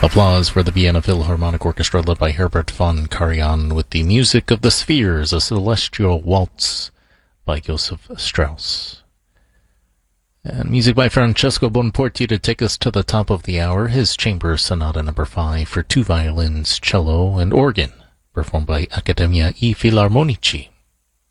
Applause for the Vienna Philharmonic Orchestra led by Herbert von Karajan with the music of the Spheres, a celestial waltz by Joseph Strauss. And music by Francesco Bonporti to take us to the top of the hour, his Chamber Sonata No. 5 for two violins, cello, and organ, performed by Accademia I Filarmonici.